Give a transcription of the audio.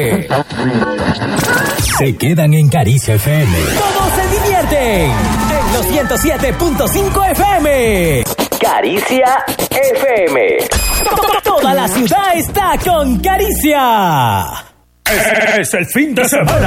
FM. Se quedan en Caricia FM. Todos se divierten en los 107.5 FM. Caricia FM. Toda la ciudad está con Caricia. Es el fin de semana